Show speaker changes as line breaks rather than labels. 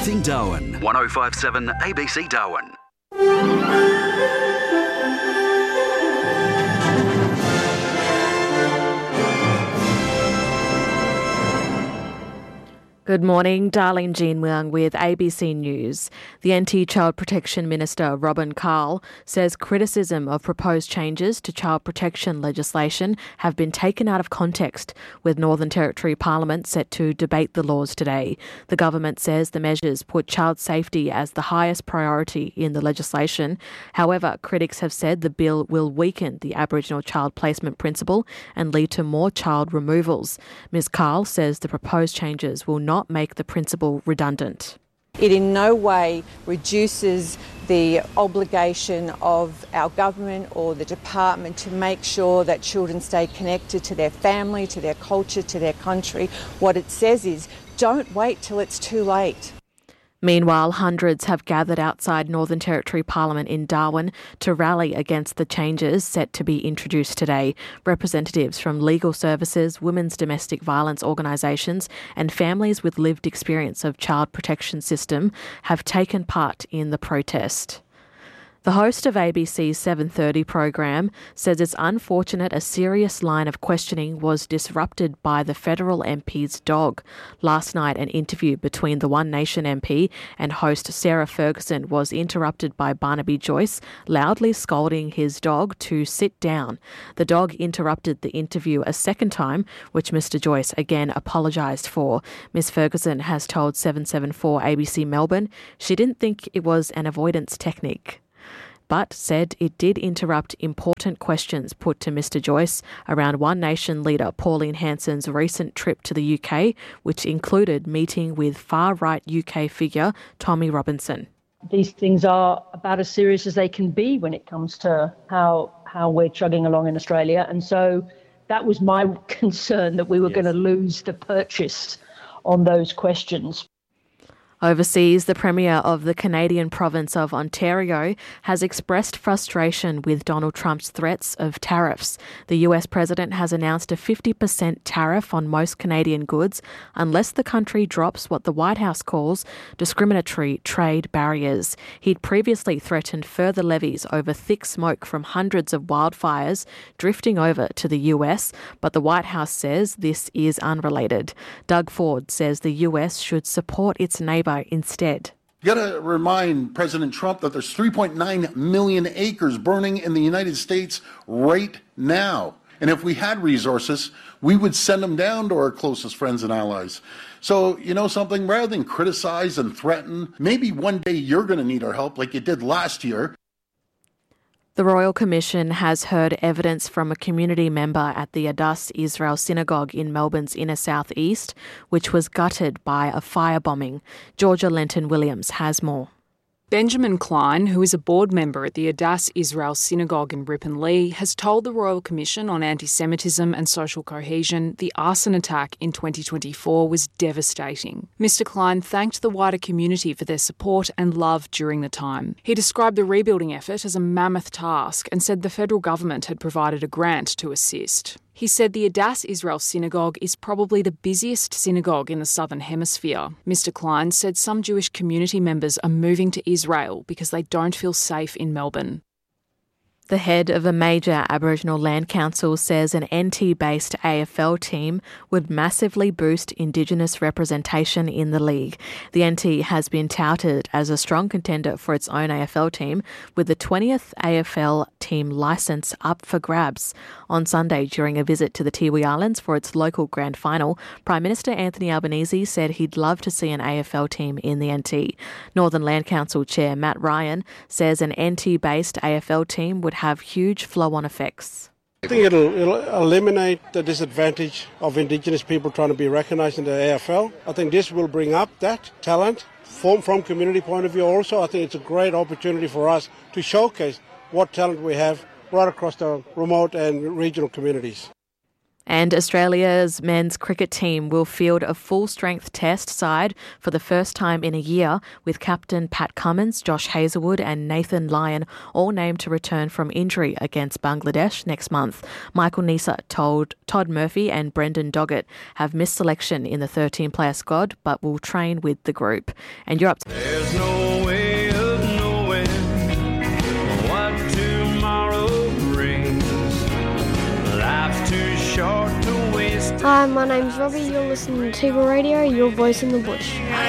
everything Darwin. 105.7 ABC Darwin.
Good morning, Darlene Jean Muang with ABC News. The Anti-Child Protection Minister, Robin Carl, says criticism of proposed changes to child protection legislation have been taken out of context, with Northern Territory Parliament set to debate the laws today. The government says the measures put child safety as the highest priority in the legislation. However, critics have said the bill will weaken the Aboriginal child placement principle and lead to more child removals. Ms Carl says the proposed changes will not make the principle redundant.
It in no way reduces the obligation of our government or the department to make sure that children stay connected to their family, to their culture, to their country. What it says is, don't wait till it's too late.
Meanwhile, hundreds have gathered outside Northern Territory Parliament in Darwin to rally against the changes set to be introduced today. Representatives from legal services, women's domestic violence organisations and families with lived experience of child protection system have taken part in the protest. The host of ABC's 7:30 program says it's unfortunate a serious line of questioning was disrupted by the federal MP's dog. Last night, an interview between the One Nation MP and host Sarah Ferguson was interrupted by Barnaby Joyce loudly scolding his dog to sit down. The dog interrupted the interview a second time, which Mr Joyce again apologised for. Ms Ferguson has told 774 ABC Melbourne she didn't think it was an avoidance technique, but said it did interrupt important questions put to Mr Joyce around One Nation leader Pauline Hanson's recent trip to the UK, which included meeting with far-right UK figure Tommy Robinson.
These things are about as serious as they can be when it comes to how we're chugging along in Australia. And so that was my concern, that we were going to lose the purchase on those questions.
Overseas, the Premier of the Canadian province of Ontario has expressed frustration with Donald Trump's threats of tariffs. The US President has announced a 50% tariff on most Canadian goods unless the country drops what the White House calls discriminatory trade barriers. He'd previously threatened further levies over thick smoke from hundreds of wildfires drifting over to the US, but the White House says this is unrelated. Doug Ford says the US should support its neighbour instead.
You got to remind President Trump that there's 3.9 million acres burning in the United States right now. And if we had resources, we would send them down to our closest friends and allies. So, you know something, rather than criticize and threaten, maybe one day you're going to need our help like you did last year.
The Royal Commission has heard evidence from a community member at the Adass Israel Synagogue in Melbourne's inner southeast, which was gutted by a firebombing. Georgia Lenton-Williams has more.
Benjamin Klein, who is a board member at the Adass Israel Synagogue in Ripponlea, has told the Royal Commission on Anti-Semitism and Social Cohesion the arson attack in 2024 was devastating. Mr Klein thanked the wider community for their support and love during the time. He described the rebuilding effort as a mammoth task and said the federal government had provided a grant to assist. He said the Adass Israel Synagogue is probably the busiest synagogue in the Southern Hemisphere. Mr Klein said some Jewish community members are moving to Israel because they don't feel safe in Melbourne. The head of a major Aboriginal land council says an NT-based AFL team would massively boost Indigenous representation in the league. The NT has been touted as a strong contender for its own AFL team, with the 20th AFL team licence up for grabs. On Sunday, during a visit to the Tiwi Islands for its local grand final, Prime Minister Anthony Albanese said he'd love to see an AFL team in the NT. Northern Land Council Chair Matt Ryan says an NT-based AFL team would have huge flow-on effects.
I think it'll eliminate the disadvantage of Indigenous people trying to be recognised in the AFL. I think this will bring up that talent from community point of view also. I think it's a great opportunity for us to showcase what talent we have right across the remote and regional communities.
And Australia's men's cricket team will field a full-strength test side for the first time in a year, with captain Pat Cummins, Josh Hazlewood and Nathan Lyon all named to return from injury against Bangladesh next month. Michael Neser told Todd Murphy and Brendan Doggett have missed selection in the 13-player squad, but will train with the group. And you're up to...
There's no way of knowing what tomorrow brings. Life's too short to waste.
Hi, my name's Robbie. You're listening to Tiba Radio, your voice in the bush.